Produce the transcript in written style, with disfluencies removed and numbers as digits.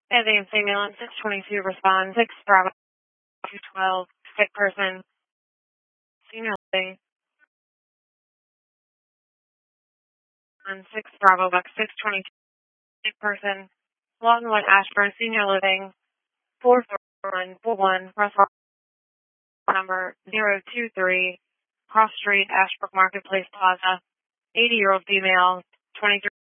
Advance ambulance 622 respond 6 Bravo 212 sick person senior living on 6 Bravo Buck 622 sick person Longwood Ashburn senior living 44141 Russell number 023 Cross Street Ashbrook Marketplace Plaza 80-year-old female 23